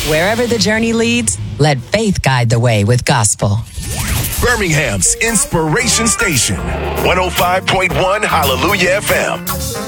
Wherever the journey leads, let faith guide the way with gospel. Birmingham's Inspiration Station, 105.1 Hallelujah FM.